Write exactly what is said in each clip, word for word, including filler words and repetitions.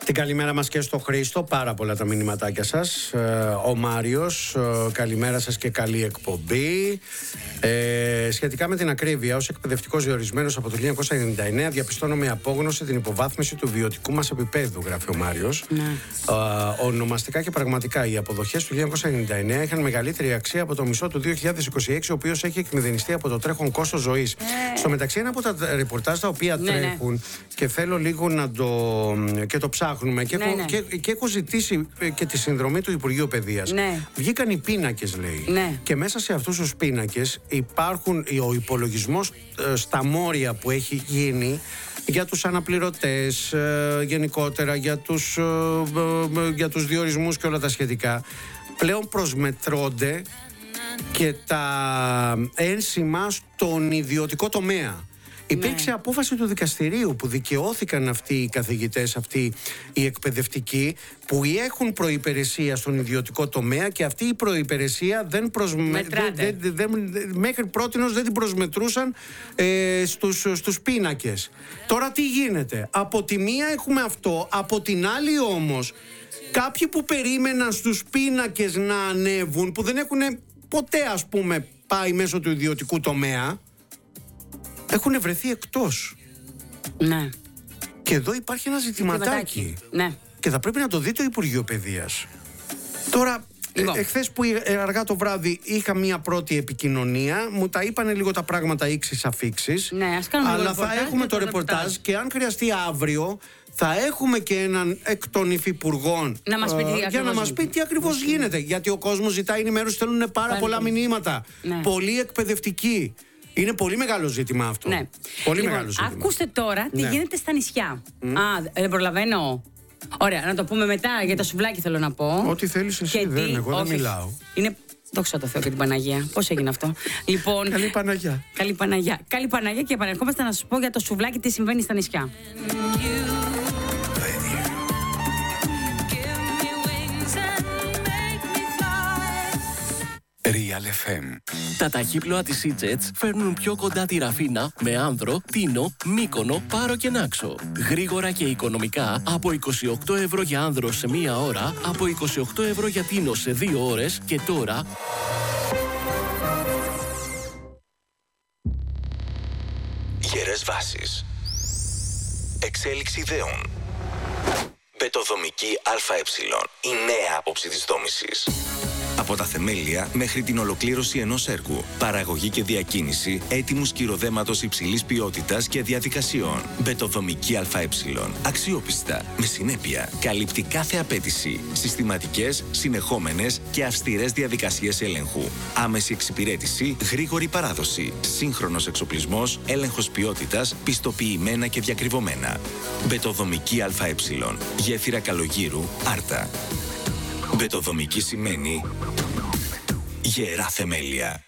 Την καλημέρα μας και στο Χρήστο, πάρα πολλά τα μηνυματάκια σας. Ο Μάριος, καλημέρα σας και καλή εκπομπή. Ε, σχετικά με την ακρίβεια, ως εκπαιδευτικός διορισμένος από το χίλια εννιακόσια ενενήντα εννέα, διαπιστώνω με απόγνωση την υποβάθμιση του βιωτικού μας επίπεδου, γράφει ο Μάριος. Ναι. Ε, ονομαστικά και πραγματικά, οι αποδοχές του χίλια εννιακόσια ενενήντα εννέα είχαν μεγαλύτερη αξία από το μισό του δύο χιλιάδες είκοσι έξι, ο οποίος έχει εκμηδενιστεί από το τρέχον κόστος ζωής. Ε. Στο μεταξύ, ένα από τα ρεπορτάζ τα οποία ναι, τρέχουν ναι. και θέλω λίγο να το, και το ψάχνουμε και, ναι, έχω, ναι. Και, και έχω ζητήσει και τη συνδρομή του Υπουργείου Παιδείας. Ναι. Βγήκαν οι πίνακες, λέει. Ναι. Και μέσα σε αυτούς τους πίνακες υπάρχουν ο υπολογισμός ε, στα μόρια που έχει γίνει για τους αναπληρωτές, ε, γενικότερα για τους, ε, ε, για τους διορισμούς και όλα τα σχετικά. Πλέον προσμετρώνται και τα ένσημα στον ιδιωτικό τομέα. Υπήρξε ναι. απόφαση του δικαστηρίου που δικαιώθηκαν αυτοί οι καθηγητές, αυτοί οι εκπαιδευτικοί που έχουν προϋπηρεσία στον ιδιωτικό τομέα και αυτή η προϋπηρεσία δεν προσμε... δεν, δεν, δεν, μέχρι πρότινος δεν την προσμετρούσαν ε, στους, στους πίνακες. Τώρα τι γίνεται? Από τη μία έχουμε αυτό, από την άλλη όμως κάποιοι που περίμεναν στους πίνακες να ανέβουν, που δεν έχουν ποτέ ας πούμε πάει μέσω του ιδιωτικού τομέα, έχουν βρεθεί εκτός. Ναι. Και εδώ υπάρχει ένα ζητηματάκι. Ναι. Και θα πρέπει να το δει το Υπουργείο Παιδείας. Τώρα, λοιπόν. ε, εχθές που αργά το βράδυ είχα μία πρώτη επικοινωνία, μου τα είπανε λίγο τα πράγματα ίξις αφίξεις. Ναι, ας κάνουμε αλλά θα ρεπορτάζ, έχουμε το ρεπορτάζ, ρεπορτάζ και αν χρειαστεί αύριο θα έχουμε και έναν εκ των υφυπουργών να μας πει ε, για να μας πει τι ακριβώς mm. γίνεται. Γιατί ο κόσμος ζητάει ενημέρωση, θέλουν πάρα Πάλι. πολλά μηνύματα. Ναι. Πολύ εκπαιδευτικοί. Είναι πολύ μεγάλο ζήτημα αυτό. Ναι. Πολύ λοιπόν, μεγάλο ζήτημα. Ακούστε τώρα τι ναι. γίνεται στα νησιά. Mm. Α, δεν προλαβαίνω. Ωραία, να το πούμε μετά, για το σουβλάκι θέλω να πω. Ό,τι θέλεις εσύ, και δεν, τι, εγώ δεν μιλάω. Είναι, δόξα τω Θεώ και την Παναγία. Πώς έγινε αυτό? Λοιπόν, καλή Παναγιά. Καλή Παναγιά. Καλή Παναγιά και επανερχόμαστε να σας πω για το σουβλάκι τι συμβαίνει στα νησιά. Real εφ εμ. Τα ταχύπλοα της E-Jets φέρνουν πιο κοντά τη Ραφίνα με Άνδρο, Τίνο, Μύκονο, Πάρο και Νάξο. Γρήγορα και οικονομικά από είκοσι οκτώ ευρώ για Άνδρο σε μία ώρα, από είκοσι οκτώ ευρώ για Τίνο σε δύο ώρες και τώρα... Γερές βάσεις. Εξέλιξη ιδεών. Μπετοδομική ΑΕ. Η νέα άποψη της δόμησης. Από τα θεμέλια μέχρι την ολοκλήρωση ενός έργου. Παραγωγή και διακίνηση έτοιμου σκυροδέματος υψηλής ποιότητας και διαδικασιών. Μπετοδομική ΑΕ. Αξιόπιστα, με συνέπεια. Καλύπτει κάθε απέτηση. Συστηματικές, συνεχόμενες και αυστηρές διαδικασίες έλεγχου. Άμεση εξυπηρέτηση, γρήγορη παράδοση. Σύγχρονος εξοπλισμός, έλεγχος ποιότητας, πιστοποιημένα και διακριβωμένα. Μπετοδομική ΑΕ. Γέφυρα Καλογύρου, Άρτα. Μπετοδομική σημαίνει γερά θεμέλια.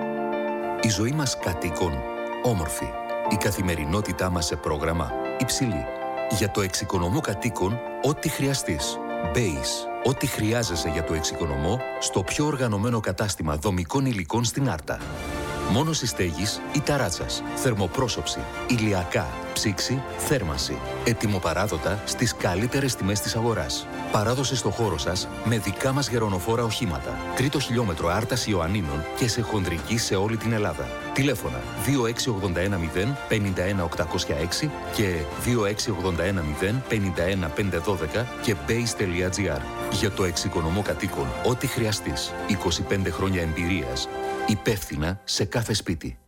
Η ζωή μας κατοίκων όμορφη. Η καθημερινότητά μας σε πρόγραμμα υψηλή. Για το εξοικονομώ κατοίκων, ό,τι χρειαστείς. Base. Ό,τι χρειάζεσαι για το εξοικονομώ στο πιο οργανωμένο κατάστημα δομικών υλικών στην Άρτα. Μόνος στέγης ή ταράτσας, θερμοπρόσωψη, ηλιακά, ψήξη, θέρμανση. Ετοιμοπαράδοτα στις καλύτερες τιμές της αγοράς. Παράδοση στο χώρο σας με δικά μας γερονοφόρα οχήματα. Τρίτο χιλιόμετρο Άρτας Ιωαννίνων και σε χονδρική σε όλη την Ελλάδα. Τηλέφωνα δύο έξι ογδόντα ένα μηδέν πενήντα ένα οκτακόσια έξι και δύο έξι ογδόντα ένα μηδέν πενήντα ένα πεντακόσια δώδεκα και base τελεία gr. Για το εξοικονομώ κατοίκων, ό,τι χρειαστείς. είκοσι πέντε χρόνια εμπειρίας. Υπεύθυνα σε κάθε σπίτι.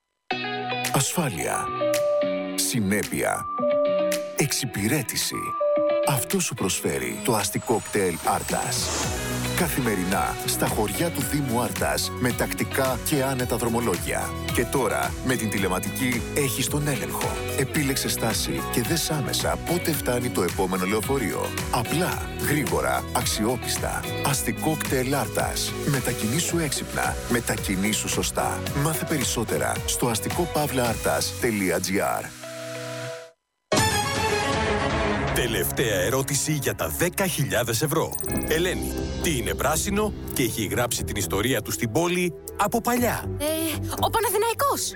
Ασφάλεια. Συνέπεια. Εξυπηρέτηση. Αυτό σου προσφέρει το αστικό κτέλ Άρτας. Καθημερινά στα χωριά του Δήμου Άρτας με τακτικά και άνετα δρομολόγια. Και τώρα με την τηλεματική έχεις τον έλεγχο. Επίλεξε στάση και δες άμεσα πότε φτάνει το επόμενο λεωφορείο. Απλά, γρήγορα, αξιόπιστα. Αστικό κτέλ Άρτας. Μετακινήσου έξυπνα. Μετακινήσου σωστά. Μάθε περισσότερα στο αστικό παύλα άρτας τελεία gr. Τελευταία ερώτηση για τα δέκα χιλιάδες ευρώ. Ελένη, τι είναι πράσινο και έχει γράψει την ιστορία του στην πόλη από παλιά? Ε, ο Παναθηναϊκός.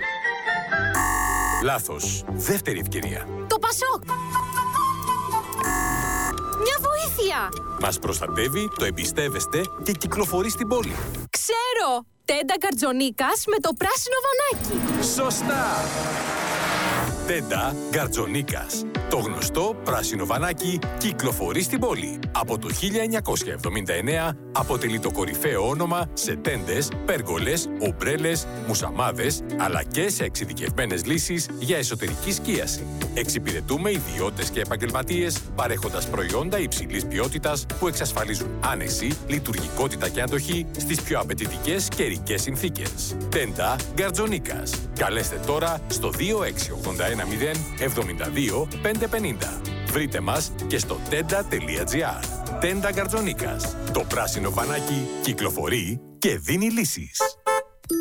Λάθος. Δεύτερη ευκαιρία. Το Πασόκ. Μας προστατεύει, το εμπιστεύεστε και κυκλοφορεί στην πόλη. Ξέρω! Τέντα Γκαρτζονίκας με το πράσινο βανάκι. Σωστά! Τέντα Γκαρτζονίκας. Το γνωστό πράσινο βανάκι κυκλοφορεί στην πόλη. Από το χίλια εννιακόσια εβδομήντα εννέα αποτελεί το κορυφαίο όνομα σε τέντες, πέργολες, ομπρέλες, μουσαμάδες, αλλά και σε εξειδικευμένες λύσεις για εσωτερική σκίαση. Εξυπηρετούμε ιδιώτες και επαγγελματίες, παρέχοντας προϊόντα υψηλής ποιότητας που εξασφαλίζουν άνεση, λειτουργικότητα και αντοχή στις πιο απαιτητικές καιρικές συνθήκες. Τέντα Γκαρτζονίκας. Καλέστε τώρα στο δύο έξι οκτώ ένα μηδέν εβδομήντα δύο πεντακόσια πενήντα. Βρείτε μας και στο τέντα τελεία τζι άρ. Τέντα Γκαρτζονίκας. Το πράσινο βανάκι κυκλοφορεί και δίνει λύσεις.